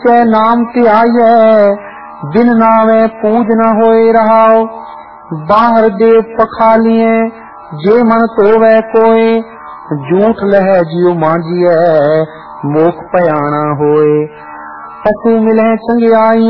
कै नाम ध्याये बिन नावे पूज न होए रहाओ। बाहर देव पखालिए जे मन तोवे कोय, झूठ लह जियो मांजिए मोख पयाना होए। पशु मिले चंगियाई